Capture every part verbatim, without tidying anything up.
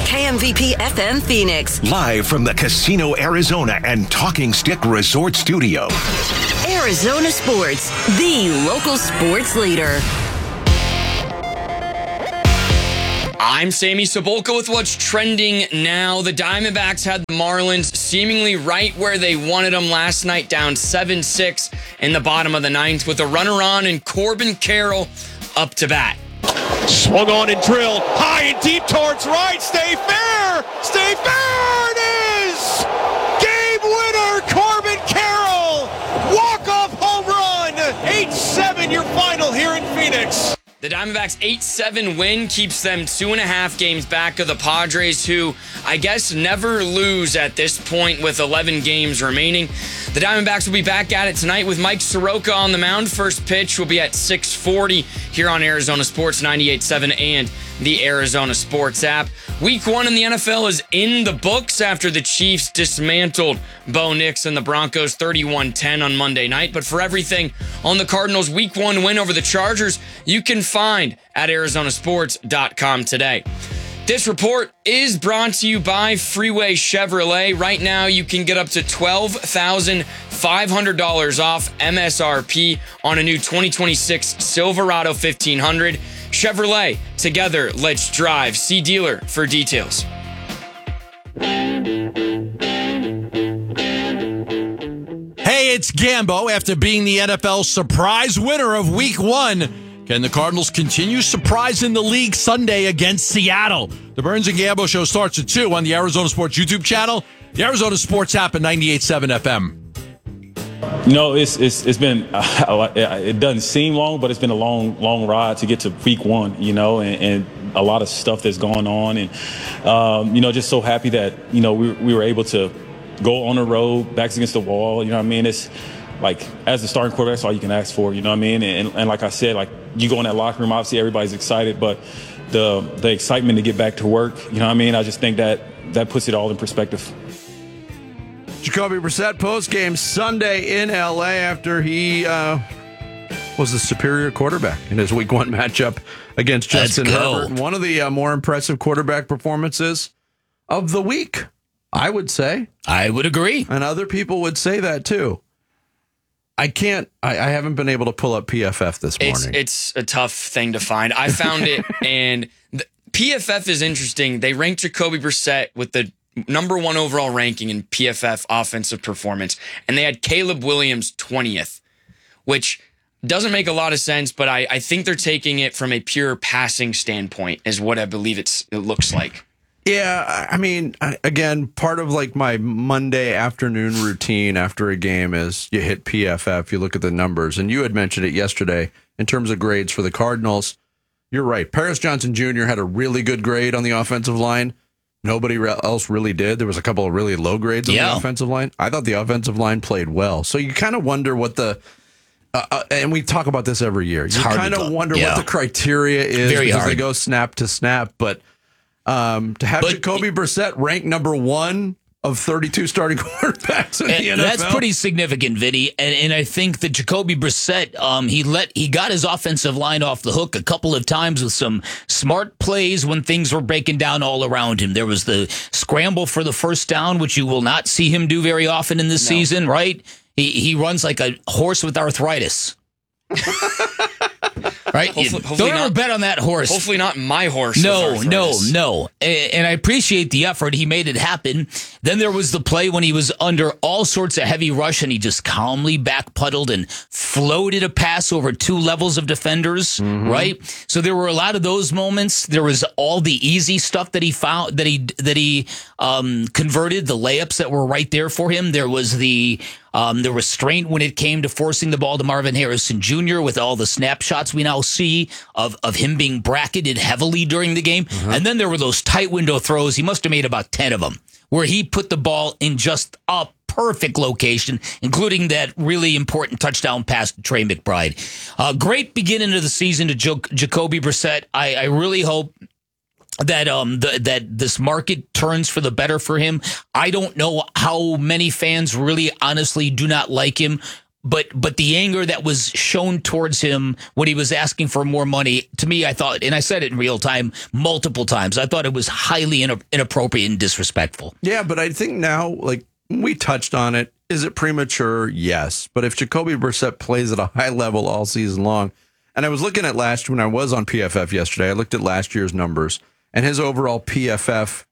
K M V P F M Phoenix. Live from the Casino Arizona and Talking Stick Resort Studio. Arizona Sports, the local sports leader. I'm Sammy Cebulka with what's trending now. The Diamondbacks had the Marlins seemingly right where they wanted them last night, down seven six in the bottom of the ninth with a runner on and Corbin Carroll up to bat. Swung on and drilled high and deep towards right. Stay fair! Stay fair! It is! Game winner, Corbin Carroll! Walk-off home run! eight seven your final here in Phoenix. The Diamondbacks' eight seven win keeps them two and a half games back of the Padres, who I guess never lose at this point with eleven games remaining. The Diamondbacks will be back at it tonight with Mike Soroka on the mound. First pitch will be at six forty here on Arizona Sports ninety-eight point seven and the Arizona Sports app. Week one in the N F L is in the books after the Chiefs dismantled Bo Nix and the Broncos thirty-one ten on Monday night. But for everything on the Cardinals' week one win over the Chargers, you can find at Arizona Sports dot com today. This report is brought to you by Freeway Chevrolet. Right now, you can get up to twelve thousand five hundred dollars off M S R P on a new twenty twenty-six Silverado fifteen hundred. Chevrolet, together, let's drive. See dealer for details. Hey, it's Gambo. After being the N F L surprise winner of week one, can the Cardinals continue surprising the league Sunday against Seattle? The Burns and Gambo show starts at two on the Arizona Sports YouTube channel, the Arizona Sports app at ninety-eight point seven F M. You know, it's it's it's been uh, it doesn't seem long, but it's been a long long ride to get to week one. You know, and, and a lot of stuff that's going on, and um, you know, just so happy that you know we we were able to go on the road, backs against the wall. You know what I mean? It's like as the starting quarterback, that's all you can ask for. You know what I mean? And and like I said, like you go in that locker room, obviously everybody's excited, but the the excitement to get back to work. You know what I mean? I just think that that puts it all in perspective. Jacoby Brissett post-game Sunday in L A after he uh, was the superior quarterback in his week one matchup against Justin Herbert. One of the uh, more impressive quarterback performances of the week, I would say. I would agree. And other people would say that too. I can't, I, I haven't been able to pull up P F F this morning. It's, it's a tough thing to find. I found it, and the, P F F is interesting. They ranked Jacoby Brissett with the number one overall ranking in P F F offensive performance, and they had Caleb Williams twentieth, which doesn't make a lot of sense, but I, I think they're taking it from a pure passing standpoint is what I believe it's, it looks like. Yeah, I mean, again, part of like my Monday afternoon routine after a game is you hit P F F, you look at the numbers, and you had mentioned it yesterday in terms of grades for the Cardinals. You're right. Paris Johnson Junior had a really good grade on the offensive line. Nobody else really did. There was a couple of really low grades on yeah. the offensive line. I thought the offensive line played well. So you kind of wonder what the uh, uh, and we talk about this every year. You kind of wonder yeah. what the criteria is Very because hard. they go snap to snap. But um, to have but, Jacoby Brissett ranked number one of thirty-two starting quarterbacks in the N F L. That's pretty significant, Vinny. And and I think that Jacoby Brissett, um, he let he got his offensive line off the hook a couple of times with some smart plays when things were breaking down all around him. There was the scramble for the first down, which you will not see him do very often in this no. season, right? He he runs like a horse with arthritis. Right? Hopefully, hopefully Don't not, ever bet on that horse. Hopefully not my horse. No, no, no. And I appreciate the effort. He made it happen. Then there was the play when he was under all sorts of heavy rush and he just calmly backpedaled and floated a pass over two levels of defenders, mm-hmm. right? So there were a lot of those moments. There was all the easy stuff that he found, that he that he um, converted, the layups that were right there for him. There was the Um, the restraint when it came to forcing the ball to Marvin Harrison Junior with all the snapshots we now see of, of him being bracketed heavily during the game. Mm-hmm. And then there were those tight window throws. He must have made about ten of them where he put the ball in just a perfect location, including that really important touchdown pass to Trey McBride. Uh, great beginning of the season to jo- Jacoby Brissett. I, I really hope that um the, that this market turns for the better for him. I don't know how many fans really honestly do not like him But but the anger that was shown towards him when he was asking for more money, to me, I thought, and I said it in real time multiple times, I thought it was highly ina- inappropriate and disrespectful. Yeah, but I think now, like we touched on it, is it premature? Yes. But if Jacoby Brissett plays at a high level all season long, and I was looking at last, when I was on P F F yesterday, I looked at last year's numbers, and his overall P F F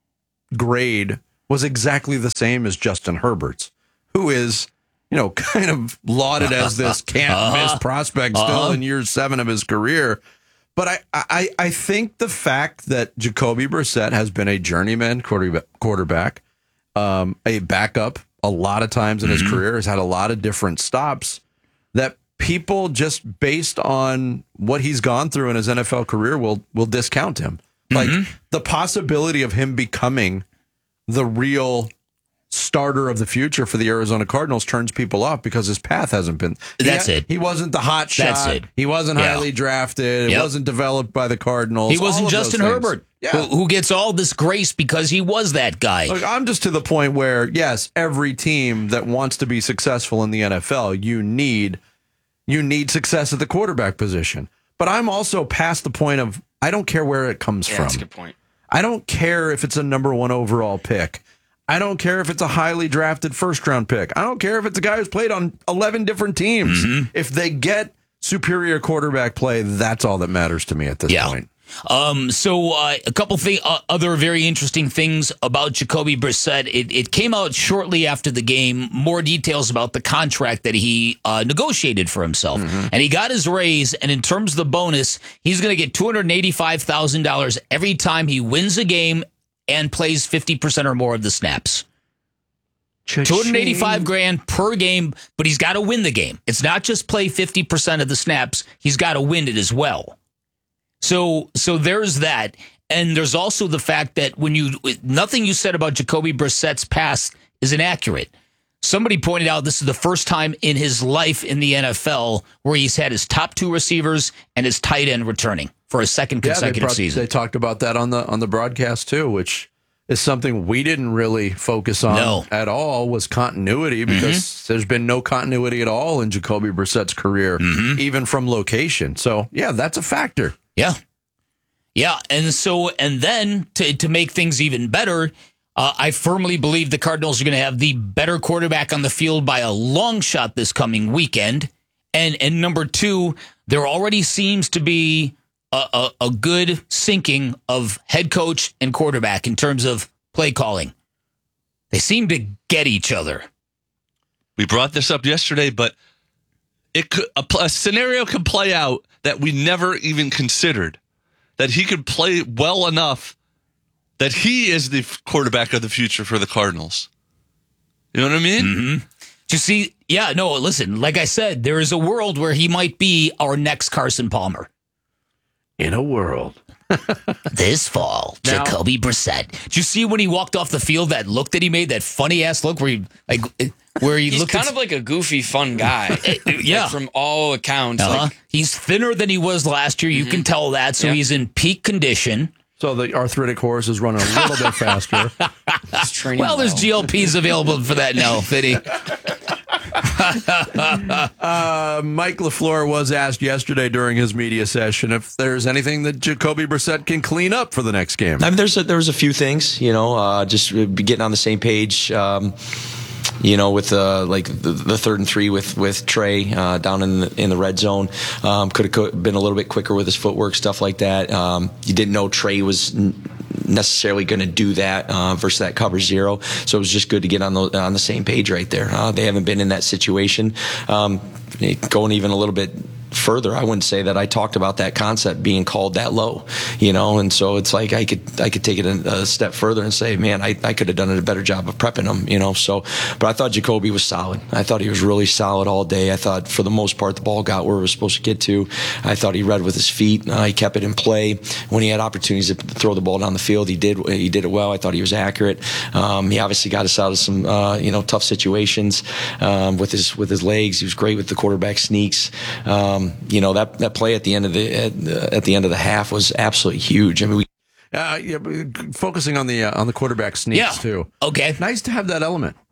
grade was exactly the same as Justin Herbert's, who is... you know, kind of lauded as this can't miss uh-huh. prospect still uh-huh. in year seven of his career. But I, I, I think the fact that Jacoby Brissett has been a journeyman quarterback, quarterback um, a backup a lot of times in mm-hmm. his career, has had a lot of different stops, that people just based on what he's gone through in his N F L career will will discount him. Like mm-hmm. the possibility of him becoming the real starter of the future for the Arizona Cardinals turns people off because his path hasn't been. That's he, it. He wasn't the hot shot. That's it. He wasn't yeah. highly drafted. It yep. wasn't developed by the Cardinals. He wasn't Justin Herbert, yeah. who, who gets all this grace because he was that guy. Look, I'm just to the point where, yes, every team that wants to be successful in the N F L, you need you need success at the quarterback position. But I'm also past the point of I don't care where it comes yeah, from. That's a good point. I don't care if it's a number one overall pick. I don't care if it's a highly drafted first round pick. I don't care if it's a guy who's played on eleven different teams. Mm-hmm. If they get superior quarterback play, that's all that matters to me at this yeah. point. Um, so uh, a couple th- uh, other very interesting things about Jacoby Brissett. It, it came out shortly after the game, more details about the contract that he uh, negotiated for himself. Mm-hmm. And he got his raise, and in terms of the bonus, he's going to get two hundred eighty-five thousand dollars every time he wins a game and plays fifty percent or more of the snaps. Cha-ching. two hundred eighty-five grand per game, but he's got to win the game. It's not just play fifty percent of the snaps. He's got to win it as well. So, so there's that. And there's also the fact that when you, nothing you said about Jacoby Brissett's past is inaccurate. Somebody pointed out this is the first time in his life in the N F L where he's had his top two receivers and his tight end returning for a second consecutive yeah, they brought, season. They talked about that on the on the broadcast too, which is something we didn't really focus on no. at all, was continuity, because mm-hmm. there's been no continuity at all in Jacoby Brissett's career, mm-hmm. even from location. So, yeah, that's a factor. Yeah. Yeah, and so, and then to, to make things even better, uh, I firmly believe the Cardinals are going to have the better quarterback on the field by a long shot this coming weekend. And and number two, there already seems to be a, a, a good syncing of head coach and quarterback in terms of play calling. They seem to get each other. We brought this up yesterday, but it could a, a scenario could play out that we never even considered. That he could play well enough that he is the quarterback of the future for the Cardinals. You know what I mean? Mm-hmm. You see, yeah, no, listen, like I said, there is a world where he might be our next Carson Palmer. In a world. This fall, now, Jacoby Brissett. Did you see when he walked off the field, that look that he made, that funny ass look where he like where he he's looked kind at, of like a goofy, fun guy. yeah, like from all accounts. Uh-huh. Like, he's thinner than he was last year. You mm-hmm. can tell that. So yeah. he's in peak condition. So the arthritic horse is running a little bit faster. Well, there's G L Ps available for that now, Fitty. uh, Mike LaFleur was asked yesterday during his media session if there's anything that Jacoby Brissett can clean up for the next game. I mean, there's a, there was a few things, you know, uh, just getting on the same page. Um, You know, with uh, like the, the third and three with with Trey uh, down in the, in the red zone, um, could have been a little bit quicker with his footwork, stuff like that. Um, you didn't know Trey was n- necessarily going to do that uh, versus that cover zero, so it was just good to get on the on the same page right there. Uh, they haven't been in that situation. Um, going even a little bit further, I wouldn't say that I talked about that concept being called that low, you know, and so it's like I could I could take it a, a step further and say, man, I, I could have done a better job of prepping him, you know. So, but I thought Jacoby was solid. I thought he was really solid all day. I thought for the most part the ball got where it was supposed to get to. I thought he read with his feet. Uh, he kept it in play when he had opportunities to throw the ball down the field. He did he did it well. I thought he was accurate. Um, he obviously got us out of some uh, you know tough situations um, with his with his legs. He was great with the quarterback sneaks. Um, you know that that play at the end of the at, uh, at the end of the half was absolutely huge. I mean, we. Uh, yeah, focusing on the uh, on the quarterback sneaks yeah. too. Okay, nice to have that element.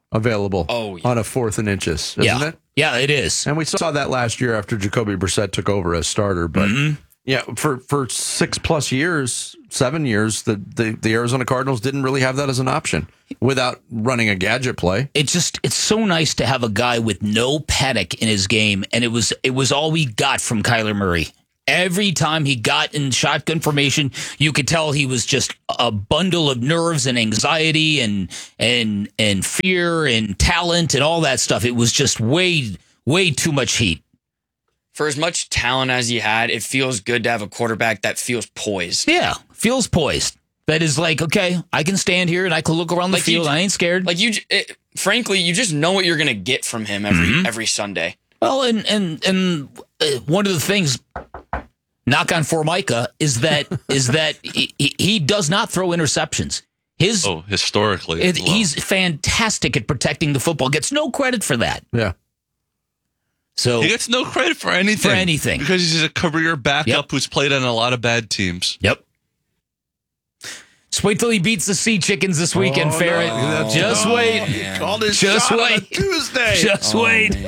available oh, yeah. on a fourth and inches, isn't yeah. it? Yeah, it is. And we saw that last year after Jacoby Brissett took over as starter. But mm-hmm. yeah, for, for six plus years, seven years, the, the, the Arizona Cardinals didn't really have that as an option without running a gadget play. It's just, it's so nice to have a guy with no panic in his game. And it was, it was all we got from Kyler Murray. Every time he got in shotgun formation, you could tell he was just a bundle of nerves and anxiety and and and fear and talent and all that stuff. It was just way, way too much heat. For as much talent as he had, it feels good to have a quarterback that feels poised. Yeah, feels poised. That is like, okay, I can stand here and I can look around the like field. You, I ain't scared. Like you, it, frankly, you just know what you're going to get from him every mm-hmm. every Sunday. Well, and and and uh, one of the things, knock on Formica, is that is that he, he does not throw interceptions. His oh, historically, it, well. He's fantastic at protecting the football. Gets no credit for that. Yeah. So he gets no credit for anything. For anything because he's a career backup yep. who's played on a lot of bad teams. Yep. Just wait till he beats the Sea Chickens this weekend, oh, Ferret. No. Just oh, wait. He called his Just shot wait. on a Tuesday. Just oh, wait.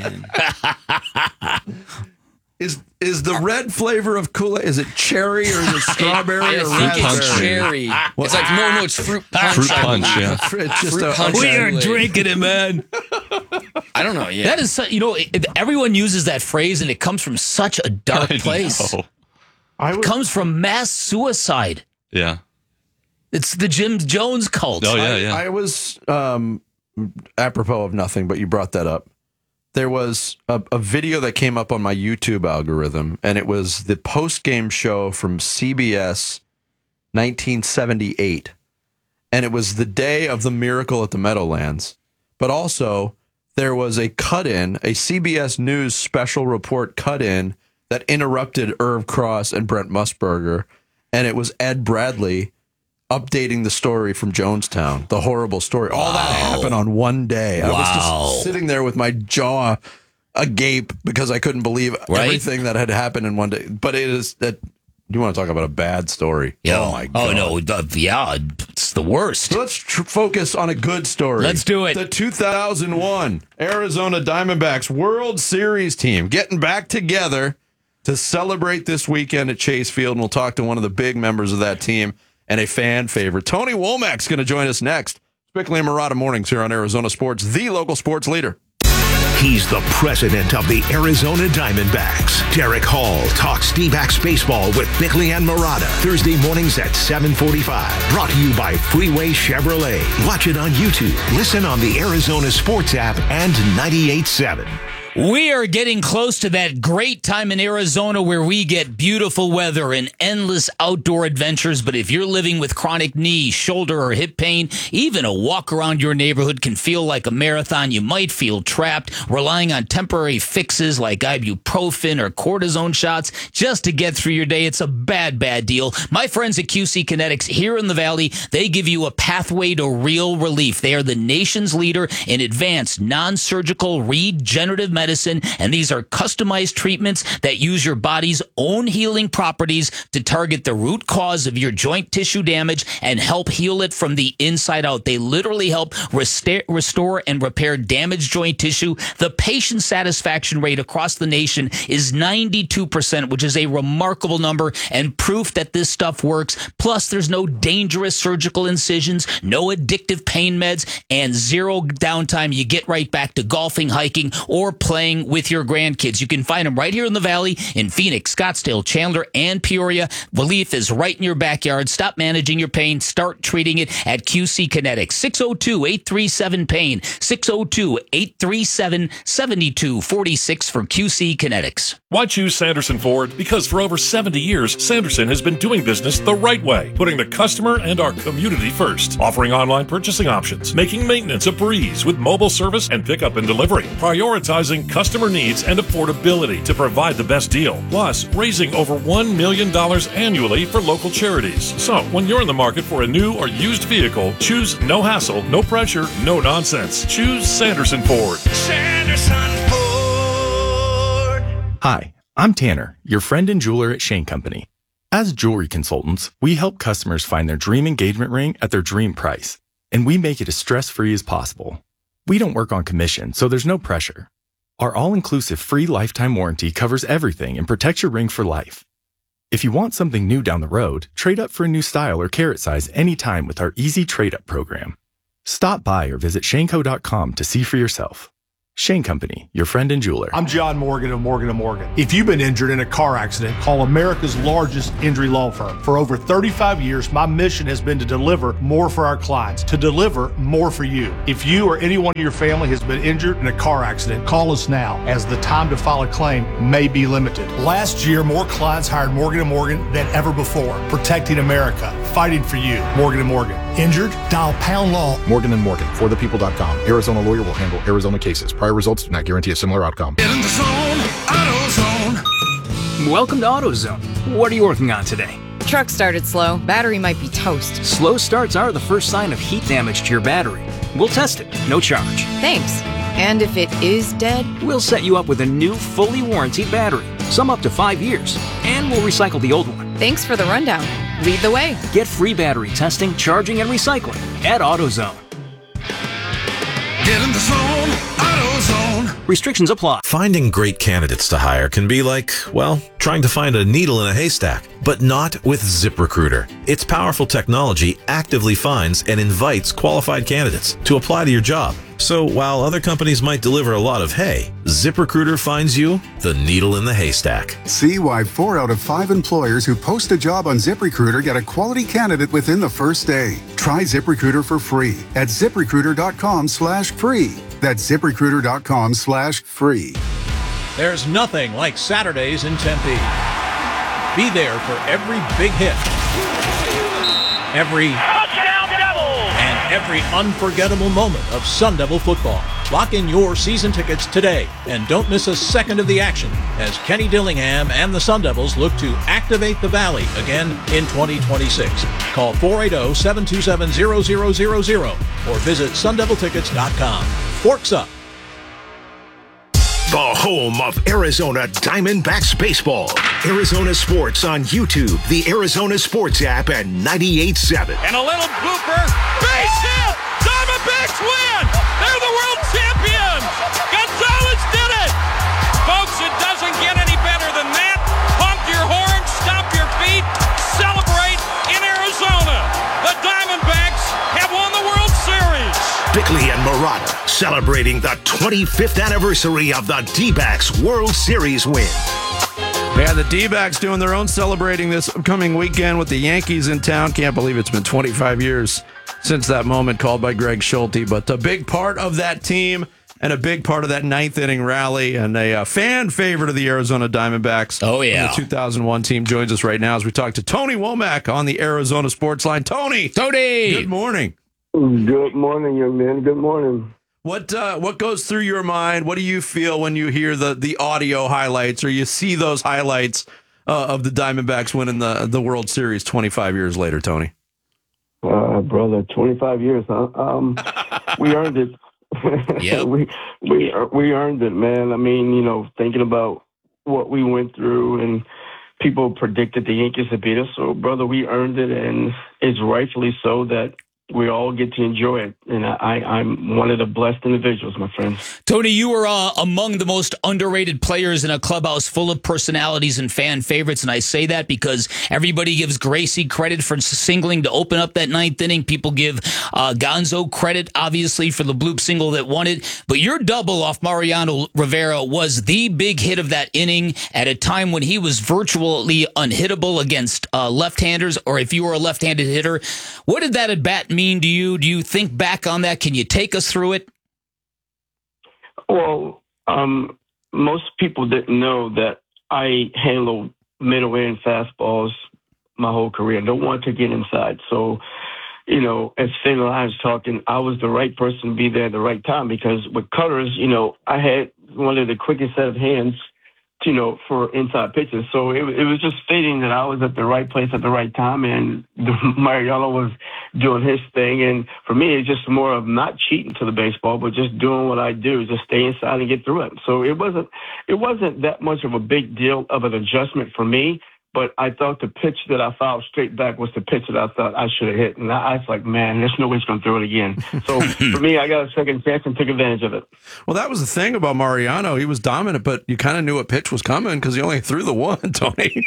is is the red flavor of Kool-Aid? Is it cherry or is it strawberry I or think raspberry? it's cherry. What? It's like no, no, it's fruit punch. Fruit punch, yeah. It's just fruit a, punch. We are drinking it, man. I don't know. Yeah, that is, you know, it, everyone uses that phrase, and it comes from such a dark I place. Know. I it comes from mass suicide. Yeah. It's the Jim Jones cult. Oh, yeah, yeah. I, I was, um, apropos of nothing, but you brought that up. There was a, a video that came up on my YouTube algorithm, and it was the post-game show from C B S nineteen seventy-eight. And it was the day of the miracle at the Meadowlands. But also, there was a cut-in, a C B S News special report cut-in that interrupted Irv Cross and Brent Musburger, and it was Ed Bradley updating the story from Jonestown, the horrible story. All that happened on one day. I Wow. was just sitting there with my jaw agape because I couldn't believe Right? everything that had happened in one day. But it is that you want to talk about a bad story. Yeah. Oh, my God. Oh, no. Uh, yeah, it's the worst. So let's tr- focus on a good story. Let's do it. The two thousand one Arizona Diamondbacks World Series team getting back together to celebrate this weekend at Chase Field. And we'll talk to one of the big members of that team and a fan favorite. Tony Womack's going to join us next. Bickley and Murata Mornings here on Arizona Sports, the local sports leader. He's the president of the Arizona Diamondbacks. Derek Hall talks D-backs baseball with Bickley and Murata. Thursday mornings at seven forty-five. Brought to you by Freeway Chevrolet. Watch it on YouTube. Listen on the Arizona Sports app and ninety-eight point seven. We are getting close to that great time in Arizona where we get beautiful weather and endless outdoor adventures. But if you're living with chronic knee, shoulder, or hip pain, even a walk around your neighborhood can feel like a marathon. You might feel trapped, relying on temporary fixes like ibuprofen or cortisone shots just to get through your day. It's a bad, bad deal. My friends at Q C Kinetics here in the Valley, they give you a pathway to real relief. They are the nation's leader in advanced non-surgical regenerative medicine. Medicine, and these are customized treatments that use your body's own healing properties to target the root cause of your joint tissue damage and help heal it from the inside out. They literally help restore, restore and repair damaged joint tissue. The patient satisfaction rate across the nation is ninety-two percent, which is a remarkable number and proof that this stuff works. Plus, there's no dangerous surgical incisions, no addictive pain meds, and zero downtime. You get right back to golfing, hiking, or playing with your grandkids. You can find them right here in the Valley, in Phoenix, Scottsdale, Chandler, and Peoria. Relief is right in your backyard. Stop managing your pain. Start treating it at Q C Kinetics. six oh two, eight three seven, pain. six oh two, eight three seven, seven two four six for Q C Kinetics. Why choose Sanderson Ford? Because for over seventy years, Sanderson has been doing business the right way, putting the customer and our community first, offering online purchasing options, making maintenance a breeze with mobile service and pickup and delivery, prioritizing customer needs and affordability to provide the best deal, plus raising over one million dollars annually for local charities. So, when you're in the market for a new or used vehicle, choose no hassle, no pressure, no nonsense. Choose Sanderson Ford. Sanderson Ford. Hi, I'm Tanner, your friend and jeweler at Shane Company. As jewelry consultants, we help customers find their dream engagement ring at their dream price, and we make it as stress-free as possible. We don't work on commission, so there's no pressure. Our all-inclusive free lifetime warranty covers everything and protects your ring for life. If you want something new down the road, trade up for a new style or carrot size anytime with our easy trade-up program. Stop by or visit Shaneco dot com to see for yourself. Shane Company, your friend and jeweler. I'm John Morgan of Morgan and Morgan. If you've been injured in a car accident, call America's largest injury law firm. For over thirty-five years, my mission has been to deliver more for our clients, to deliver more for you. If you or anyone in your family has been injured in a car accident, call us now, as the time to file a claim may be limited. Last year, more clients hired Morgan and Morgan than ever before, protecting America, fighting for you. Morgan and Morgan. Injured? Dial pound law. Morgan and Morgan, for the people dot com. Arizona lawyer will handle Arizona cases. Prior results do not guarantee a similar outcome. Get in the zone, AutoZone. Welcome to AutoZone. What are you working on today? Truck started slow. Battery might be toast. Slow starts are the first sign of heat damage to your battery. We'll test it, no charge. Thanks. And if it is dead? We'll set you up with a new, fully warranted battery. Some up to five years. And we'll recycle the old one. Thanks for the rundown. Lead the way. Get free battery testing, charging, and recycling at AutoZone. Get in the zone, AutoZone. Restrictions apply. Finding great candidates to hire can be like, well, trying to find a needle in a haystack, but not with ZipRecruiter. Its powerful technology actively finds and invites qualified candidates to apply to your job. So while other companies might deliver a lot of hay, ZipRecruiter finds you the needle in the haystack. See why four out of five employers who post a job on ZipRecruiter get a quality candidate within the first day. Try ZipRecruiter for free at ZipRecruiter dot com slash free. That's ZipRecruiter dot com slash free. There's nothing like Saturdays in Tempe. Be there for every big hit, every touchdown Devils, and every unforgettable moment of Sun Devil football. Lock in your season tickets today and don't miss a second of the action as Kenny Dillingham and the Sun Devils look to activate the Valley again in twenty twenty-six. Call four eight zero, seven two seven, zero zero zero zero or visit sun devil tickets dot com. Forks up. The home of Arizona Diamondbacks baseball. Arizona Sports on YouTube, the Arizona Sports app, and ninety-eight point seven. And a little blooper. Base hit! Diamondbacks win! They're the world champions! Gonzalez did it! Folks, it doesn't get any better than that. Honk your horn, stomp your feet, celebrate in Arizona. The Diamondbacks have won the World Series. Bickley and Murata celebrating the twenty-fifth anniversary of the D-backs World Series win. Yeah, the D-backs doing their own celebrating this upcoming weekend with the Yankees in town. Can't believe it's been twenty-five years since that moment called by Greg Schulte. But a big part of that team and a big part of that ninth inning rally and a uh, fan favorite of the Arizona Diamondbacks. Oh, yeah. The two thousand one team joins us right now as we talk to Tony Womack on the Arizona Sports Line. Tony! Tony! Good morning. Good morning, young man. Good morning. What uh, what goes through your mind? What do you feel when you hear the, the audio highlights or you see those highlights uh, of the Diamondbacks winning the, the World Series twenty-five years later, Tony? Uh, brother, twenty-five years, huh? Um, we earned it. Yeah, we we we earned it, man. I mean, you know, thinking about what we went through, and people predicted the Yankees to beat us. So, brother, we earned it, and it's rightfully so that we all get to enjoy it. And I, I'm one of the blessed individuals, my friends. Tony, you were uh, among the most underrated players in a clubhouse full of personalities and fan favorites. And I say that because everybody gives Gracie credit for singling to open up that ninth inning. People give uh, Gonzo credit, obviously, for the bloop single that won it. But your double off Mariano Rivera was the big hit of that inning at a time when he was virtually unhittable against uh, left-handers, or if you were a left-handed hitter. What did that at bat mean to you? Do you think back on that? Can you take us through it? Well, um, most people didn't know that I handle middle end fastballs my whole career. No one to get inside. So, you know, as Finn and I was talking, I was the right person to be there at the right time because with cutters, you know, I had one of the quickest set of hands, you know, for inside pitches. So it, it was just fitting that I was at the right place at the right time, and Mariano was doing his thing. And for me, it's just more of not cheating to the baseball, but just doing what I do, just stay inside and get through it. So it wasn't, it wasn't that much of a big deal of an adjustment for me, But I thought the pitch that I fouled straight back was the pitch that I thought I should have hit. And I, I was like, man, there's no way he's going to throw it again. So for me, I got a second chance and took advantage of it. Well, that was the thing about Mariano. He was dominant, but you kind of knew what pitch was coming because he only threw the one, Tony.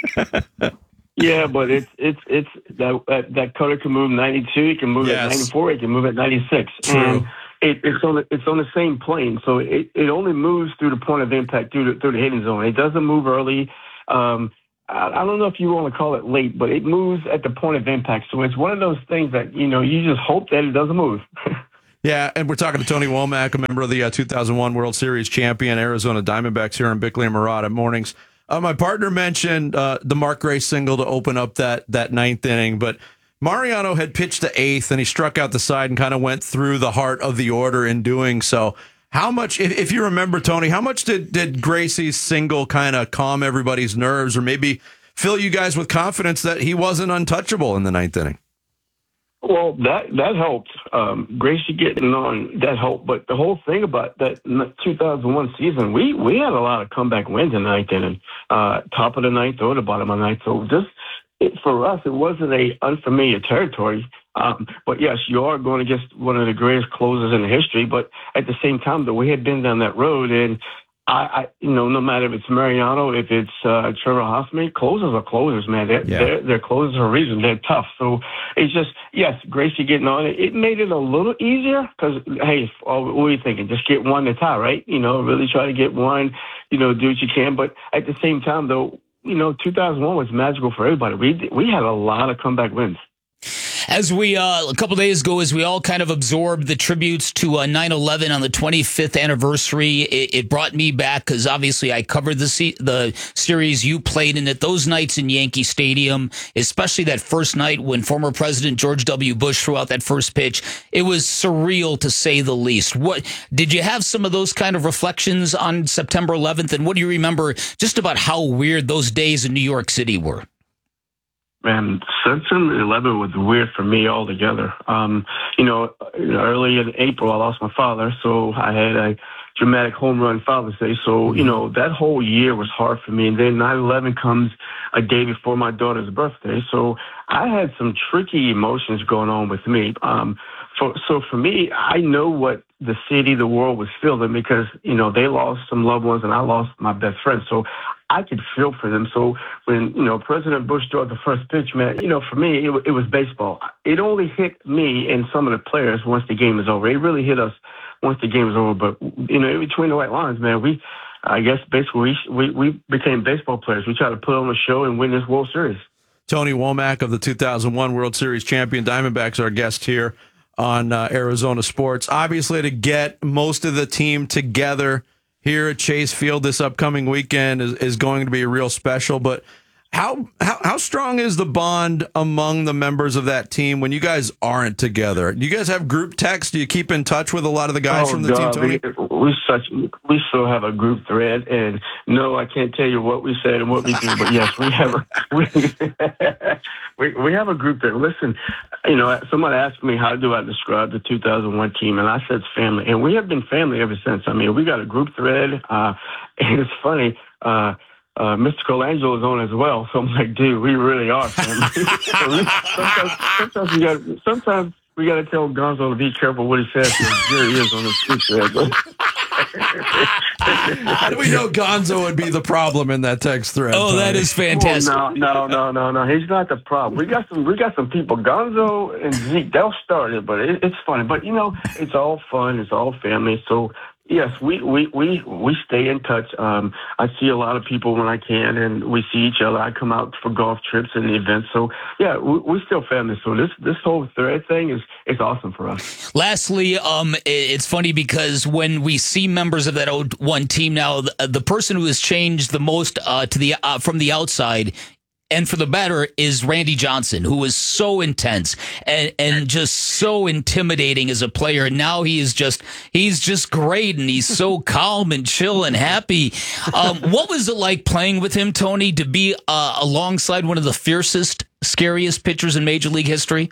Yeah, but it's it's it's that that, that cutter can move ninety-two, he can move Yes. at ninety-four, he can move at ninety-six. True. And it, it's on the, it's on the same plane, so it, it only moves through the point of impact through the through the hitting zone. It doesn't move early. Um, I, I don't know if you want to call it late, but it moves at the point of impact. So it's one of those things that you know you just hope that it doesn't move. Yeah, and we're talking to Tony Womack, a member of the uh, two thousand one World Series champion Arizona Diamondbacks here on Bickley and Murata Mornings. Uh, my partner mentioned uh, the Mark Gray single to open up that that ninth inning, but Mariano had pitched to eighth, and he struck out the side and kind of went through the heart of the order in doing so. How much, if, if you remember, Tony, how much did, did Gracie's single kind of calm everybody's nerves or maybe fill you guys with confidence that he wasn't untouchable in the ninth inning? Well, that that helped. Um, Gracie getting on, that helped. But the whole thing about that two thousand one season, we, we had a lot of comeback wins in the ninth inning, uh, top of the ninth or the bottom of the ninth. So just it, for us, it wasn't a unfamiliar territory. Um, but yes, you are going against one of the greatest closers in history. But at the same time, though, we had been down that road, and I, I, you know, no matter if it's Mariano, if it's uh, Trevor Hoffman, closers are closers, man. They're, Yeah. they're, they're closers for a reason. They're tough. So it's just, yes, Gracie getting on it, it made it a little easier because, hey, oh, what are you thinking? Just get one to tie, right? You know, really try to get one, you know, do what you can. But at the same time, though, you know, two thousand one was magical for everybody. We we had a lot of comeback wins. As we, uh, a couple days ago, as we all kind of absorbed the tributes to uh, nine eleven on the twenty-fifth anniversary, it, it brought me back because obviously I covered the se- the series, you played in it, those nights in Yankee Stadium, especially that first night when former President George W. Bush threw out that first pitch. It was surreal, to say the least. What did you have some of those kind of reflections on September eleventh, and what do you remember just about how weird those days in New York City were? Man, September eleventh was weird for me altogether. Um, you know, early in April, I lost my father, so I had a dramatic home run Father's Day. So, you know, that whole year was hard for me. And then nine eleven comes a day before my daughter's birthday. So I had some tricky emotions going on with me. Um, for, so for me, I know what the city, the world was feeling because, you know, they lost some loved ones and I lost my best friend. So I could feel for them. So when, you know, President Bush threw out the first pitch, man, you know, for me, it, it was baseball. It only hit me and some of the players once the game is over. It really hit us once the game is over. But, you know, in between the white lines, man, we, I guess, basically, we, we, we became baseball players. We tried to put on a show and win this World Series. Tony Womack of the two thousand one World Series champion Diamondbacks, our guest here on uh, Arizona Sports. Obviously, to get most of the team together here at Chase Field this upcoming weekend is, is going to be a real special. But how, how how strong is the bond among the members of that team when you guys aren't together? Do you guys have group text? Do you keep in touch with a lot of the guys oh, from the God, team, Tony? We, we such we still have a group thread, and no, I can't tell you what we said and what we do, but yes, we have a we, we we have a group thread. Listen, you know, somebody asked me how do I describe the two thousand one team, and I said it's family, and we have been family ever since. I mean, we got a group thread, uh, and it's funny. Uh, Uh, Mister Colangelo is on as well, so I'm like, dude, we really are family. So we, sometimes, sometimes we got, sometimes we got to tell Gonzo to be careful what he says. Because here he is on the street thread. How do we know Gonzo would be the problem in that text thread? Oh, Tony? that is fantastic. Oh, no, no, no, no, no. He's not the problem. We got some, we got some people. Gonzo and Zeke, they'll start it, but it, it's funny. But you know, it's all fun. It's all family. So. Yes, we, we, we, we stay in touch. Um, I see a lot of people when I can, and we see each other. I come out for golf trips and events. So, yeah, we, we're still family. So this this whole thread thing is it's awesome for us. Lastly, um, it's funny because when we see members of that oh one team now, the, the person who has changed the most uh, to the uh, from the outside and for the better is Randy Johnson, who was so intense and, and just so intimidating as a player. Now he is just, he's just great. And he's so calm and chill and happy. Um, what was it like playing with him, Tony, to be uh, alongside one of the fiercest, scariest pitchers in Major League history?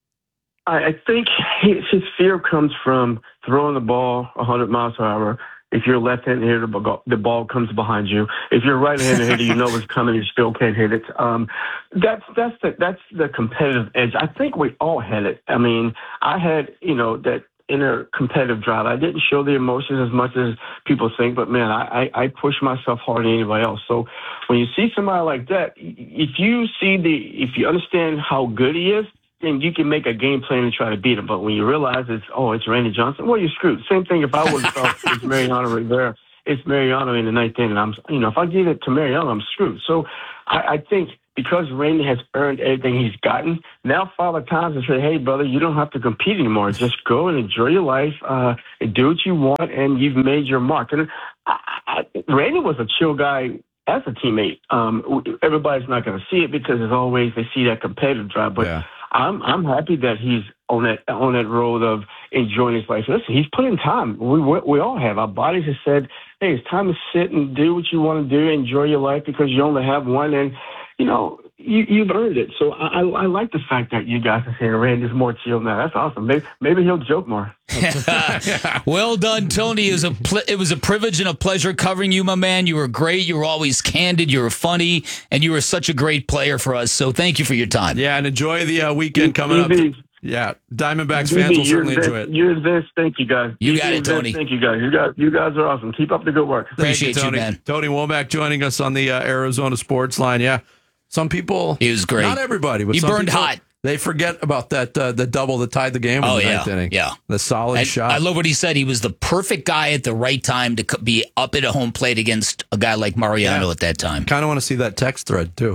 I, I think his, his fear comes from throwing the ball one hundred miles per hour, If you're a left-handed hitter, the ball comes behind you. If you're a right-handed hitter, you know it's coming, you still can't hit it. Um, that's that's the that's the competitive edge. I think we all had it. I mean, I had you know that inner competitive drive. I didn't show the emotions as much as people think, but man, I I, I push myself harder than anybody else. So when you see somebody like that, if you see the if you understand how good he is, then you can make a game plan and try to beat him. But when you realize it's, oh, it's Randy Johnson, well, you're screwed. Same thing if I would have thought it's Mariano Rivera. It's Mariano in the ninth inning. I'm, you know, if I give it to Mariano, I'm screwed. So I, I think because Randy has earned everything he's gotten, now Father Time to say, hey, brother, you don't have to compete anymore. Just go and enjoy your life, uh, and do what you want, and you've made your mark. And I, I, Randy was a chill guy as a teammate. Um, everybody's not going to see it because, as always, they see that competitive drive. But yeah. I'm I'm happy that he's on that on that road of enjoying his life. Listen, he's put in time. We we, we all have. Our bodies have said, hey, it's time to sit and do what you want to do, enjoy your life because you only have one, and you know you you've earned it. So I I, I like the fact that you guys are saying Randy's more chill now. That's awesome. Maybe maybe he'll joke more. Well done, Tony. It was a pl- it was a privilege and a pleasure covering you, my man. You were great. You were always candid. You were funny, and you were such a great player for us. So thank you for your time. Yeah, and enjoy the uh, weekend coming up. Yeah, Diamondbacks fans will certainly enjoy it. You're this. Thank you, guys. You got it, Tony. Thank you, guys. You guys, you guys are awesome. Keep up the good work. Appreciate you, Tony. you, man. Tony Womack joining us on the uh, Arizona Sports Line. Yeah, some people. He was great. Not everybody, but he some burned people, hot. They forget about that uh, the double that tied the game in oh, the yeah. ninth inning. Yeah, the solid and shot. I love what he said. He was the perfect guy at the right time to be up at a home plate against a guy like Mariano yeah. at that time. Kind of want to see that text thread too.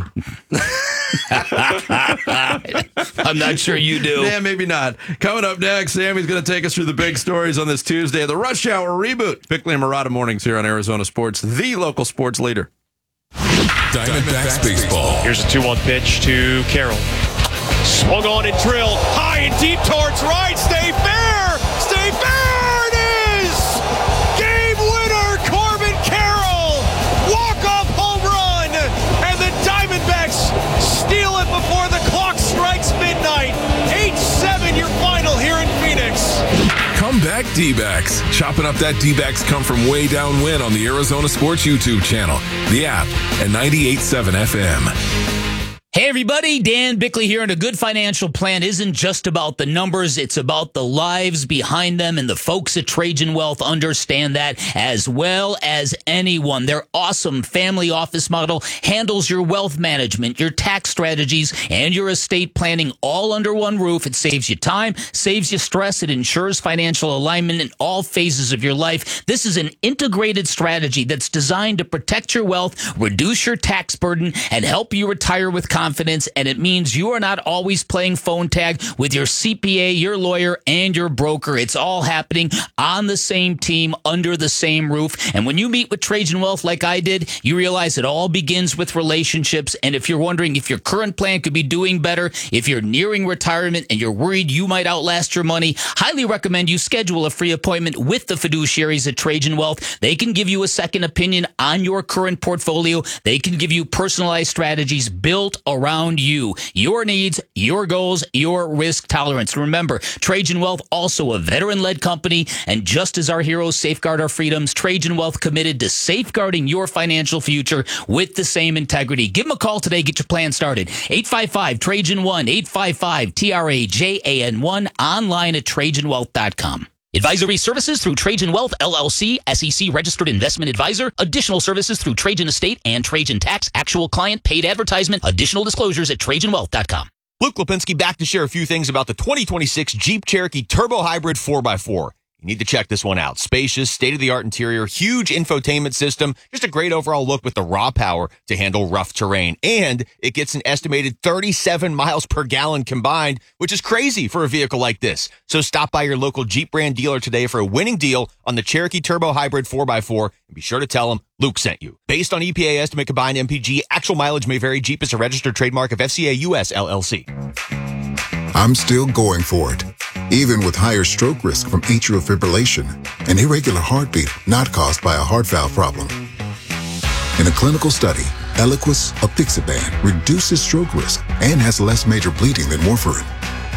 I'm not sure you do. Yeah, maybe not. Coming up next, Sammy's going to take us through the big stories on this Tuesday. The Rush Hour reboot. Bickley and Murata mornings here on Arizona Sports, the local sports leader. Diamondbacks baseball. Here's a two one pitch to Carroll. Swung on and drilled high and deep towards right. Stay fair. Stay fair. It is game winner, Corbin Carroll. Walk-off home run, and the Diamondbacks steal it before the clock strikes midnight. eight seven your final here in Phoenix. Comeback D-backs. Chopping up that D-backs come from way down win on the Arizona Sports YouTube channel, the app, and ninety-eight point seven F M. Hey everybody, Dan Bickley here, and a good financial plan isn't just about the numbers, it's about the lives behind them, and the folks at Trajan Wealth understand that as well as anyone. Their awesome family office model handles your wealth management, your tax strategies, and your estate planning all under one roof. It saves you time, saves you stress, it ensures financial alignment in all phases of your life. This is an integrated strategy that's designed to protect your wealth, reduce your tax burden, and help you retire with confidence. Confidence, and it means you are not always playing phone tag with your C P A, your lawyer, and your broker. It's all happening on the same team, under the same roof. And when you meet with Trajan Wealth like I did, you realize it all begins with relationships. And if you're wondering if your current plan could be doing better, if you're nearing retirement and you're worried you might outlast your money, highly recommend you schedule a free appointment with the fiduciaries at Trajan Wealth. They can give you a second opinion on your current portfolio. They can give you personalized strategies built around you, your needs, your goals, your risk tolerance. Remember, Trajan Wealth, also a veteran-led company, and just as our heroes safeguard our freedoms, Trajan Wealth committed to safeguarding your financial future with the same integrity. Give them a call today. Get your plan started. eight five five Trajan one, eight five five T R A J A N one, online at Trajan Wealth dot com. Advisory services through Trajan Wealth, L L C, S E C registered investment advisor. Additional services through Trajan Estate and Trajan Tax. Actual client paid advertisement. Additional disclosures at Trajan Wealth dot com. Luke Lipinski back to share a few things about the twenty twenty-six Jeep Cherokee Turbo Hybrid four by four. You need to check this one out. Spacious, state-of-the-art interior, huge infotainment system, just a great overall look with the raw power to handle rough terrain. And it gets an estimated thirty-seven miles per gallon combined, which is crazy for a vehicle like this. So stop by your local Jeep brand dealer today for a winning deal on the Cherokee Turbo Hybrid four by four, and be sure to tell them Luke sent you. Based on E P A estimate combined M P G, actual mileage may vary. Jeep is a registered trademark of F C A U S L L C. I'm still going for it, even with higher stroke risk from atrial fibrillation, an irregular heartbeat not caused by a heart valve problem. In a clinical study, Eliquis apixaban reduces stroke risk and has less major bleeding than warfarin.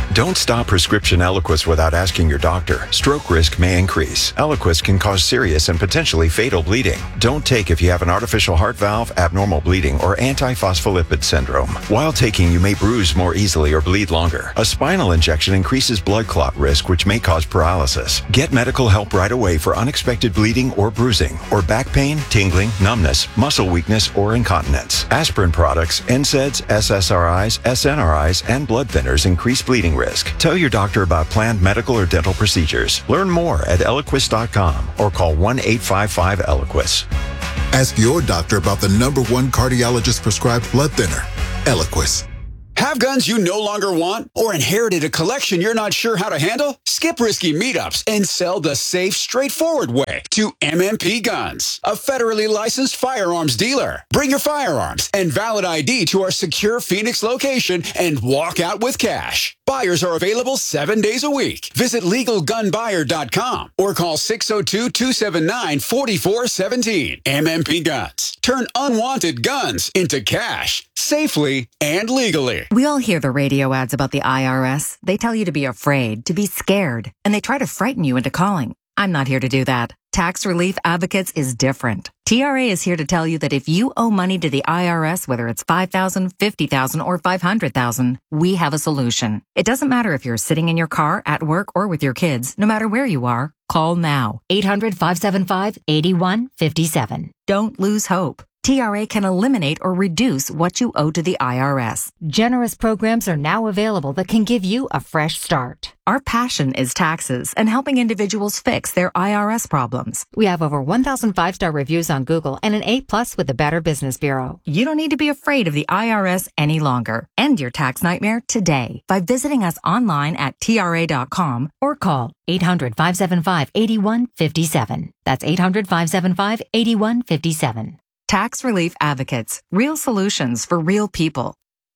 Don't stop prescription Eliquis without asking your doctor. Stroke risk may increase. Eliquis can cause serious and potentially fatal bleeding. Don't take if you have an artificial heart valve, abnormal bleeding, or antiphospholipid syndrome. While taking, you may bruise more easily or bleed longer. A spinal injection increases blood clot risk, which may cause paralysis. Get medical help right away for unexpected bleeding or bruising, or back pain, tingling, numbness, muscle weakness, or incontinence. Aspirin products, N SAIDs, S S R Is, S N R Is, and blood thinners increase bleeding risk. Tell your doctor about planned medical or dental procedures. Learn more at Eliquis dot com or call one eight five five Eliquis. Ask your doctor about the number one cardiologist prescribed blood thinner, Eliquis. Have guns you no longer want or inherited a collection you're not sure how to handle? Skip risky meetups and sell the safe, straightforward way to M M P Guns, a federally licensed firearms dealer. Bring your firearms and valid I D to our secure Phoenix location and walk out with cash. Buyers are available seven days a week. Visit legal gun buyer dot com or call six oh two, two seven nine, four four one seven. M M P Guns. Turn unwanted guns into cash safely and legally. We all hear the radio ads about the I R S. They tell you to be afraid, to be scared, and they try to frighten you into calling. I'm not here to do that. Tax Relief Advocates is different. T R A is here to tell you that if you owe money to the I R S, whether it's five thousand dollars, fifty thousand dollars, or five hundred thousand dollars, we have a solution. It doesn't matter if you're sitting in your car, at work, or with your kids. No matter where you are, call now. eight hundred, five seven five, eight one five seven. Don't lose hope. T R A can eliminate or reduce what you owe to the I R S. Generous programs are now available that can give you a fresh start. Our passion is taxes and helping individuals fix their I R S problems. We have over one thousand five-star reviews on Google and an A plus with the Better Business Bureau. You don't need to be afraid of the I R S any longer. End your tax nightmare today by visiting us online at T R A dot com or call eight hundred, five seven five, eight one five seven. That's eight hundred, five seven five, eight one five seven. Tax Relief Advocates. Real solutions for real people.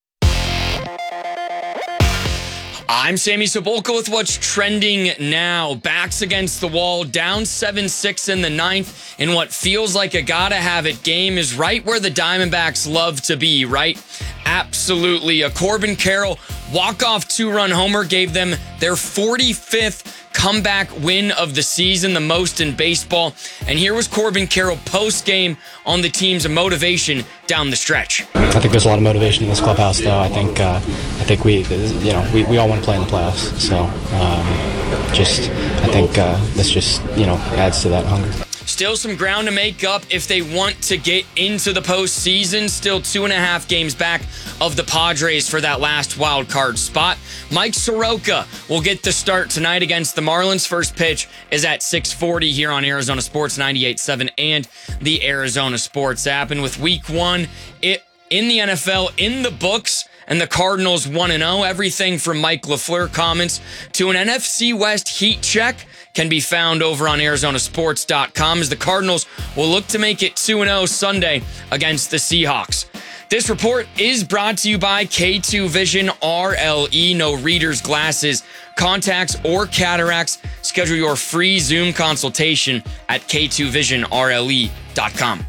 I'm Sammy Sobolka with what's trending now. Backs against the wall, down seven six in the ninth, in what feels like a gotta-have-it game is right where the Diamondbacks love to be, right? Absolutely. A Corbin Carroll walk-off two-run homer gave them their forty-fifth comeback win of the season, the most in baseball. And here was Corbin Carroll post-game on the team's motivation down the stretch. I think there's a lot of motivation in this clubhouse, though. I think uh, I think we, you know, we, we all want to play in the playoffs. So um, just, I think uh, this just, you know, adds to that hunger. Still some ground to make up if they want to get into the postseason. Still two and a half games back of the Padres for that last wild card spot. Mike Soroka will get the start tonight against the Marlins. First pitch is at six forty here on Arizona Sports ninety-eight point seven and the Arizona Sports app. And with week one it in the N F L in the books, and the Cardinals one and oh, everything from Mike LaFleur comments to an N F C West heat check can be found over on Arizona Sports dot com as the Cardinals will look to make it two and oh Sunday against the Seahawks. This report is brought to you by K two Vision R L E. No readers, glasses, contacts, or cataracts. Schedule your free Zoom consultation at K two vision R L E dot com.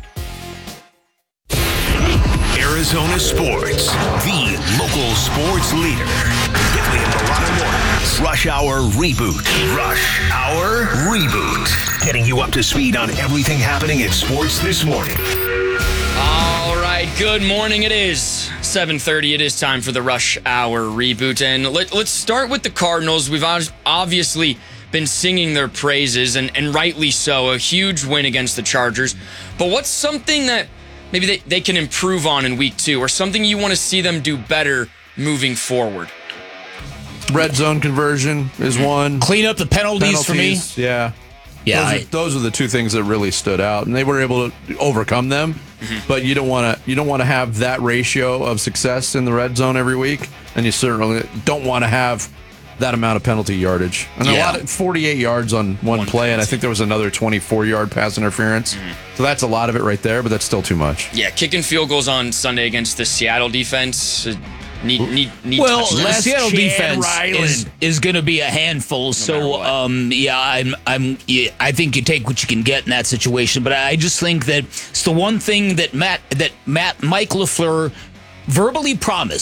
Arizona Sports, the local sports leader. Bickley and Marotta Mornings. Rush Hour Reboot. Rush Hour Reboot. Getting you up to speed on everything happening in sports this morning. All right, good morning. It is seven thirty. It is time for the Rush Hour Reboot. And let, let's start with the Cardinals. We've obviously been singing their praises, and, and rightly so. A huge win against the Chargers. But what's something that maybe they, they can improve on in week two, or something you want to see them do better moving forward? Red zone conversion is one. Clean up the penalties, penalties for me. Yeah. Yeah. Those, I, are, those are the two things that really stood out, and they were able to overcome them. Mm-hmm. But you don't want to you don't want to have that ratio of success in the red zone every week, and you certainly don't want to have that amount of penalty yardage. And yeah. a lot of forty-eight yards on one, one play, penalty. And I think there was another twenty-four yard pass interference. Mm-hmm. So that's a lot of it right there, but that's still too much. Yeah, kicking field goals on Sunday against the Seattle defense. Need, need, need well, the Seattle defense Ryland. is, is going to be a handful. No so, um, yeah, I'm, I'm, yeah, I think you take what you can get in that situation. But I just think that it's the one thing that Matt, that Matt, Mike LaFleur verbally promised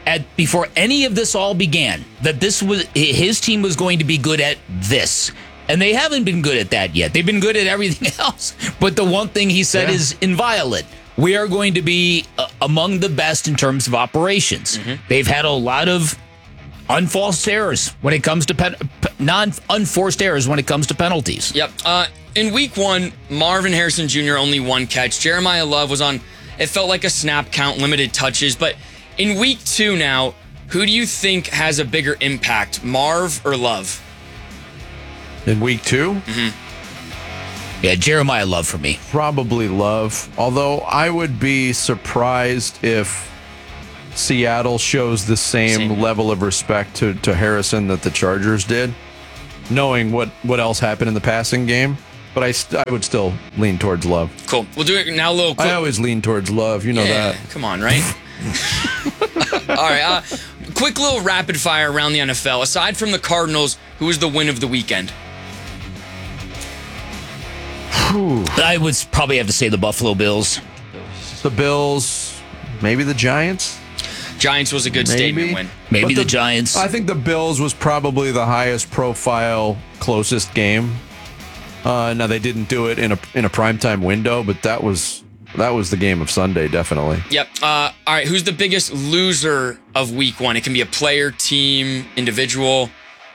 at before any of this all began that this was his team was going to be good at this. And they haven't been good at that yet. They've been good at everything else. But the one thing he said yeah. is inviolate. We are going to be uh, among the best in terms of operations. Mm-hmm. They've had a lot of unforced errors when it comes to pen- non unforced errors when it comes to penalties. Yep. Uh, in week one, Marvin Harrison Junior only one catch. Jeremiah Love was on, it felt like a snap count, limited touches. But in week two now, who do you think has a bigger impact, Marv or Love? In week two? Mm-hmm. Yeah, Jeremiah Love for me. Probably Love. Although I would be surprised if Seattle shows the same, same. level of respect to, to Harrison that the Chargers did, knowing what, what else happened in the passing game. But I, st- I would still lean towards Love. Cool. We'll do it now a little quick. I always lean towards Love. You know yeah, that. Come on, right? All right. Uh, quick little rapid fire around the N F L. Aside from the Cardinals, who was the win of the weekend? I would probably have to say the Buffalo Bills. The Bills, maybe the Giants. Giants was a good maybe. statement win. Maybe the, the Giants. I think the Bills was probably the highest profile, closest game. Uh, now they didn't do it in a in a primetime window, but that was that was the game of Sunday, definitely. Yep. Uh, all right. Who's the biggest loser of week one? It can be a player, team, individual.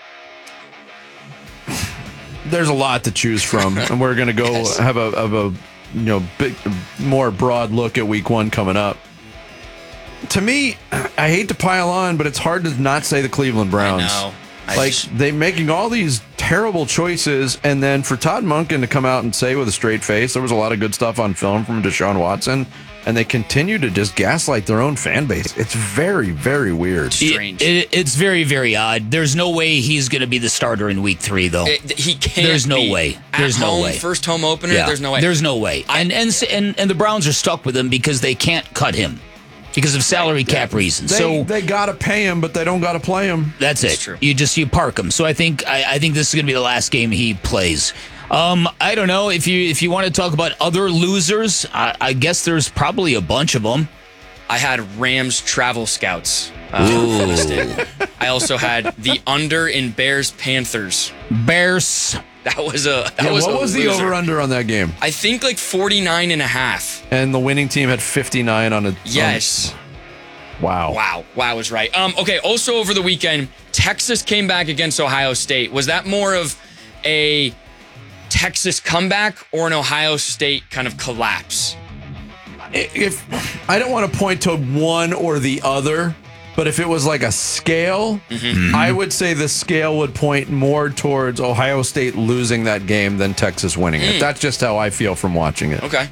There's a lot to choose from, and we're going to go yes. have a have a you know big, more broad look at week one coming up. To me, I hate to pile on, but it's hard to not say the Cleveland Browns. I know. I like just... they making all these terrible choices, and then for Todd Monken to come out and say with a straight face, there was a lot of good stuff on film from Deshaun Watson, and they continue to just gaslight their own fan base. It's very, very weird. Strange. It, it, it's very, very odd. There's no way he's going to be the starter in week three, though. It, he can't. There's no be. way. At There's home, no way. First home opener. Yeah. There's no way. There's no way. I, and, and and and the Browns are stuck with him because they can't cut him. Because of salary cap yeah. reasons. They, so they gotta pay him, but they don't gotta play him. That's, that's it. True. You just you park him. So I think I, I think this is gonna be the last game he plays. Um, I don't know if you if you want to talk about other losers. I, I guess there's probably a bunch of them. I had Rams travel scouts. Uh, listed. I also had the under in Bears Panthers. Bears. That was a that yeah, was what a was loser. the over under on that game? I think like forty-nine and a half. And the winning team had fifty-nine on it. Yes. On, wow. Wow. Wow was right. Um okay, also over the weekend, Texas came back against Ohio State. Was that more of a Texas comeback or an Ohio State kind of collapse? If I don't want to point to one or the other, but if it was like a scale, mm-hmm. I would say the scale would point more towards Ohio State losing that game than Texas winning mm. it. That's just how I feel from watching it. Okay.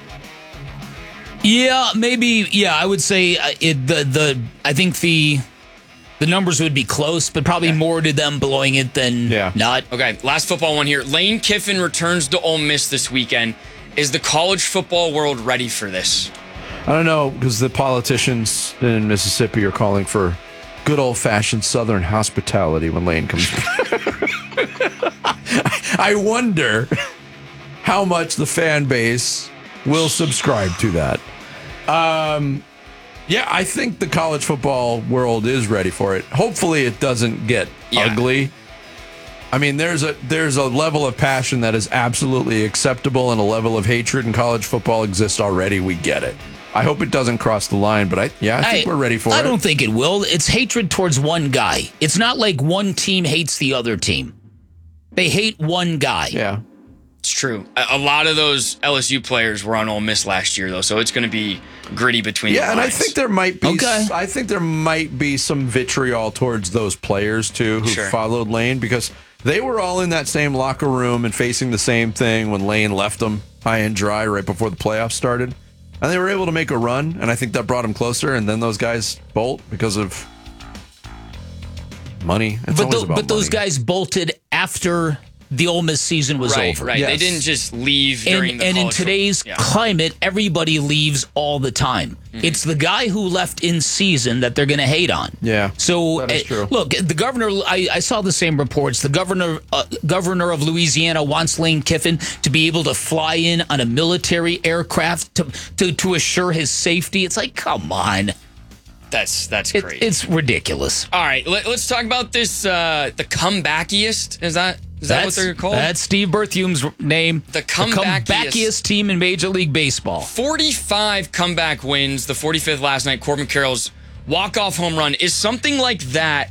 Yeah, maybe. Yeah, I would say it. The the I think the the numbers would be close, but probably yeah. more to them blowing it than yeah. not. Okay, last football one here. Lane Kiffin returns to Ole Miss this weekend. Is the college football world ready for this? I don't know, because the politicians in Mississippi are calling for good old-fashioned Southern hospitality when Lane comes back. I wonder how much the fan base will subscribe to that. Um, yeah, I think the college football world is ready for it. Hopefully it doesn't get yeah. ugly. I mean, there's a there's a level of passion that is absolutely acceptable, and a level of hatred in college football exists already. We get it. I hope it doesn't cross the line, but I yeah, I think I, we're ready for I it. I don't think it will. It's hatred towards one guy. It's not like one team hates the other team. They hate one guy. Yeah. It's true. A lot of those L S U players were on Ole Miss last year, though, so it's going to be gritty between yeah, the lines. Yeah, and I think there might be okay. I think there might be some vitriol towards those players, too, who sure. followed Lane, because they were all in that same locker room and facing the same thing when Lane left them high and dry right before the playoffs started. And they were able to make a run, and I think that brought them closer, and then those guys bolt because of money. It's but always the, about but those money. guys bolted after the Ole Miss season was right, over. Right, yes. They didn't just leave during and, the And in college today's yeah. climate, everybody leaves all the time. Mm-hmm. It's the guy who left in season that they're going to hate on. Yeah, so that is uh, true. Look, the governor. I, I saw the same reports. The governor, uh, governor of Louisiana, wants Lane Kiffin to be able to fly in on a military aircraft to to to assure his safety. It's like, come on. That's that's It, crazy. it's ridiculous. All right, let, let's talk about this. Uh, the comebackiest is that is that That's, what they're called? That's Steve Berthium's name. The comebackiest. the comebackiest team in Major League Baseball. forty-five comeback wins. The forty-fifth last night. Corbin Carroll's walk-off home run. Is something like that?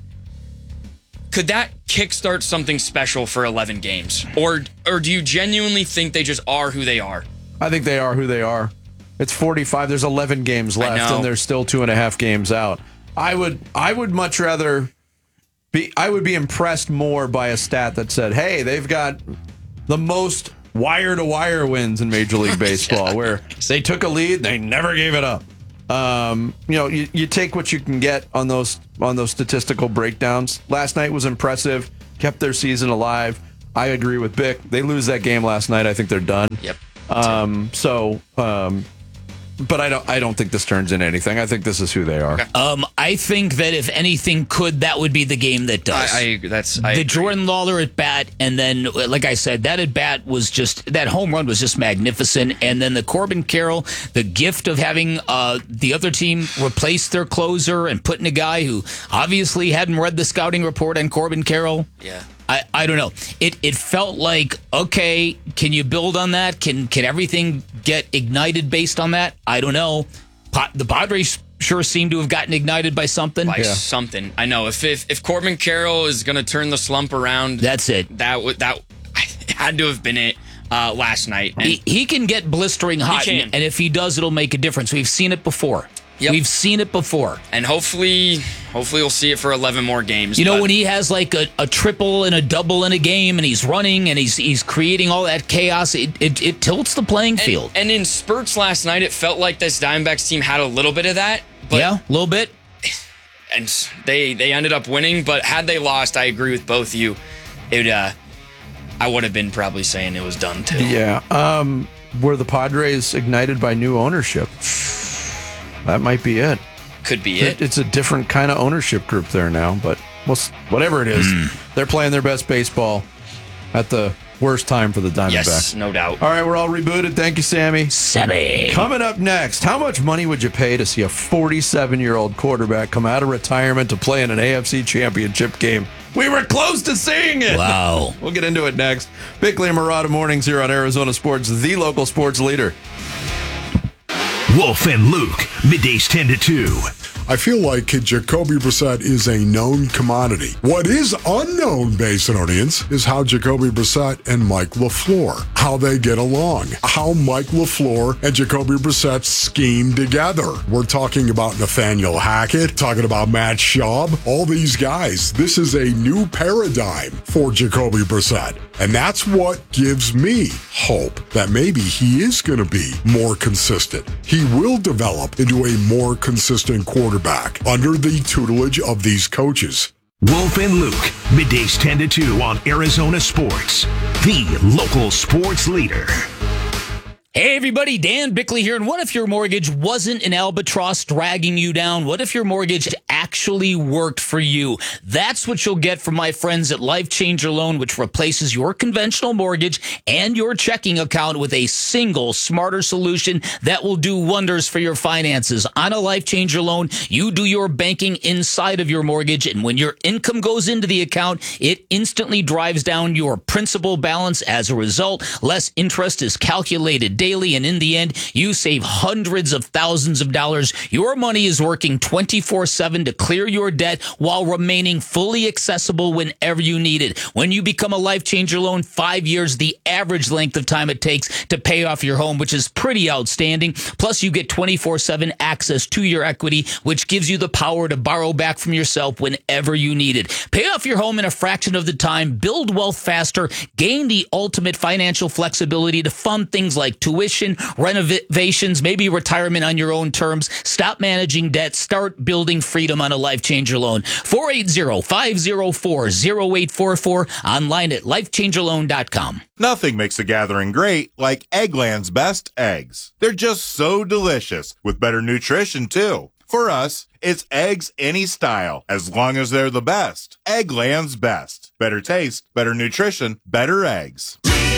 Could that kickstart something special for eleven games, or or do you genuinely think they just are who they are? I think they are who they are. It's forty-five. There's eleven games I left, know. and there's still two and a half games out. I would, I would much rather be. I would be impressed more by a stat that said, "Hey, they've got the most wire-to-wire wins in Major League Baseball, Yeah. where they took a lead, they never gave it up." Um, you know, you, you take what you can get on those on those statistical breakdowns. Last night was impressive. Kept their season alive. I agree with Bick. They lose that game last night, I think they're done. Yep. Um, so, um, but I don't. I don't think this turns into anything. I think this is who they are. Um, I think that if anything could, that would be the game that does. I, I agree. That's I the agree. Jordan Lawler at bat, and then, like I said, that at bat was just that home run was just magnificent. And then the Corbin Carroll, the gift of having uh, the other team replace their closer and put in a guy who obviously hadn't read the scouting report on Corbin Carroll. Yeah. I, I don't know. It it felt like, okay, can you build on that? Can can everything get ignited based on that? I don't know. Pa- the Padres sure seem to have gotten ignited by something. By something. I know. If if, if Corbin Carroll is going to turn the slump around, that's it. That would that had to have been it uh, last night. And He, he can get blistering hot, can. and if he does, it'll make a difference. We've seen it before. Yep. We've seen it before. And hopefully, hopefully we'll see it for eleven more games. You know, but- when he has like a, a triple and a double in a game, and he's running and he's he's creating all that chaos, it it, it tilts the playing field. And in spurts last night, it felt like this Diamondbacks team had a little bit of that. But, yeah, a little bit. And they they ended up winning. But had they lost, I agree with both of you. It uh, I would have been probably saying it was done too. Yeah. Um, were the Padres ignited by new ownership? That might be it. Could be it. It's a different kind of ownership group there now, but well, whatever it is, they're playing their best baseball at the worst time for the Diamondbacks. Yes, no doubt. All right, we're all rebooted. Thank you, Sammy. Sammy. Coming up next, how much money would you pay to see a forty-seven-year-old quarterback come out of retirement to play in an A F C championship game? We were close to seeing it. Wow. We'll get into it next. Bickley and Murata mornings here on Arizona Sports, the local sports leader. Wolf and Luke, middays ten to two. I feel like Jacoby Brissett is a known commodity. What is unknown, Basinonians, is how Jacoby Brissett and Mike LaFleur, how they get along, how Mike LaFleur and Jacoby Brissett scheme together. We're talking about Nathaniel Hackett, talking about Matt Schaub, all these guys. This is a new paradigm for Jacoby Brissett. And that's what gives me hope that maybe he is going to be more consistent. He will develop into a more consistent quarterback under the tutelage of these coaches. Wolf and Luke, middays ten to two on Arizona Sports, the local sports leader. Hey everybody, Dan Bickley here. And what if your mortgage wasn't an albatross dragging you down? What if your mortgage actually worked for you? That's what you'll get from my friends at Life Changer Loan, which replaces your conventional mortgage and your checking account with a single smarter solution that will do wonders for your finances. On a Life Changer Loan, you do your banking inside of your mortgage, and when your income goes into the account, it instantly drives down your principal balance. As a result, less interest is calculated daily, and in the end, you save hundreds of thousands of dollars. Your money is working twenty-four seven to clear your debt while remaining fully accessible whenever you need it. When you become a Life Changer Loan, five years, the average length of time it takes to pay off your home, which is pretty outstanding. Plus, you get twenty-four seven access to your equity, which gives you the power to borrow back from yourself whenever you need it. Pay off your home in a fraction of the time, build wealth faster, gain the ultimate financial flexibility to fund things like tuition, renovations, maybe retirement on your own terms. Stop managing debt. Start building freedom on a Life Changer Loan. four eight zero, five zero four, zero eight four four. Online at life changer loan dot com. Nothing makes a gathering great like Eggland's best eggs. They're just so delicious, with better nutrition too. For us, it's eggs any style, as long as they're the best. Eggland's best. Better taste, better nutrition, better eggs.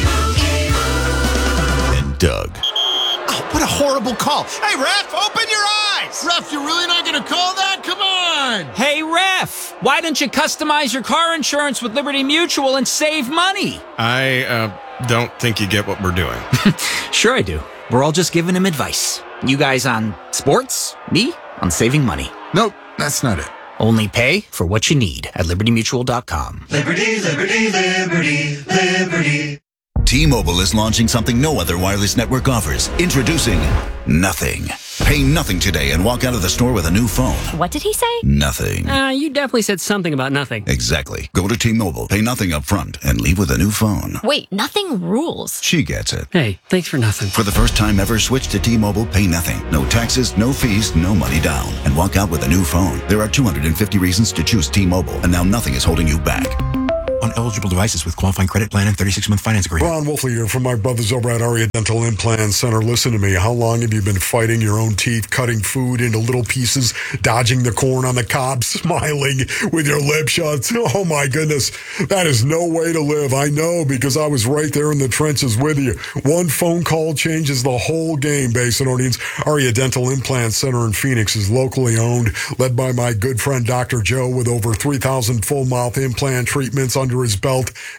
And Doug. Oh, what a horrible call. Hey, ref, open your eyes. Ref, you're really not going to call that? come on! Hey, ref, why don't you customize your car insurance with Liberty Mutual and save money? I, uh, don't think you get what we're doing. Sure I do. We're all just giving him advice. You guys on sports, me on saving money. Nope, that's not it. Only pay for what you need at liberty mutual dot com. Liberty, liberty, liberty, liberty. T-Mobile is launching something no other wireless network offers. Introducing Nothing. Pay nothing today and walk out of the store with a new phone. What did he say? Nothing. Uh, you definitely said something about nothing. Exactly. Go to T-Mobile, pay nothing up front, and leave with a new phone. Wait, nothing rules. She gets it. Hey, thanks for nothing. For the first time ever, switch to T-Mobile, pay nothing. No taxes, no fees, no money down. And walk out with a new phone. There are two hundred fifty reasons to choose T-Mobile, and now nothing is holding you back. On eligible devices with qualifying credit plan and thirty-six month finance agreement. Ron Wolfley here from my brothers over at Aria Dental Implant Center. Listen to me. How long have you been fighting your own teeth, cutting food into little pieces, dodging the corn on the cob, smiling with your lips shut? Oh, my goodness. That is no way to live. I know, because I was right there in the trenches with you. One phone call changes the whole game, Basinonians. Aria Dental Implant Center in Phoenix is locally owned, led by my good friend Doctor Joe, with over three thousand full mouth implant treatments under his belt